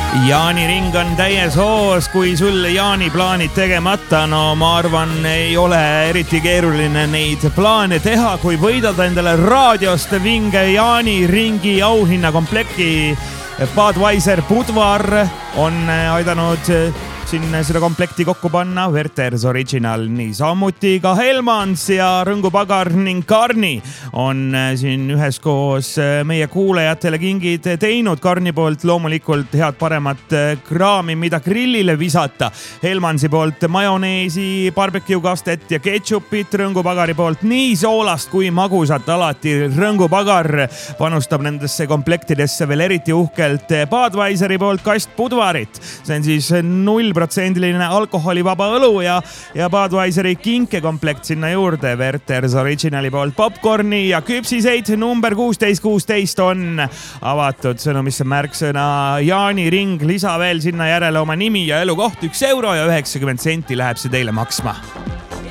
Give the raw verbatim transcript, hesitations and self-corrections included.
Jaaniring on täies hoos, kui sul jaaniplaanid tegemata, no ma arvan, ei ole eriti keeruline neid plaane teha, kui võidada endale raadiost vinge Jaaniringi auhinnakomplekti. Budweiser Budvar on aidanud siin seda komplekti kokku panna, Werther's Original, nii samuti ka Helmans ja Rõngu Pagar ning Karni on siin üheskoos meie kuulajatele kingid teinud. Karni poolt loomulikult head paremat kraami, mida grillile visata. Helmansi poolt majoneesi, barbecue kastet ja ketšupit. Rõngu Pagari poolt nii soolast kui magusat alati. Rõngu Pagar panustab nendesse komplektidesse veel eriti uhkelt. Budweiseri poolt kast Budvarit. See on siis null protsendiline alkoholivaba õlu ja, ja Budweiseri kinkekomplekt sinna juurde. Werther's Originali poolt popcorni ja küpsiseid number kuusteist kuusteist on avatud sõnumisse märksõna Jaaniring. Lisa veel sinna järele oma nimi ja elukoht. Üks euro ja üheksakümmend senti läheb see teile maksma.